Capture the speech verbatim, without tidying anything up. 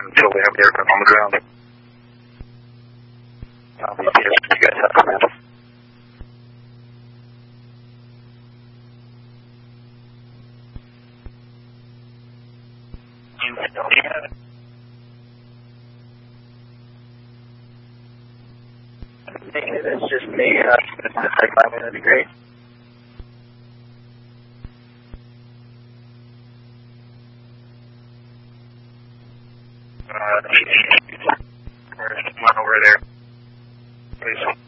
until we have the aircraft on the ground. Uh, B P S, you guys have command. It's just me. Uh, like five minutes would be great. Uh, over there. Please.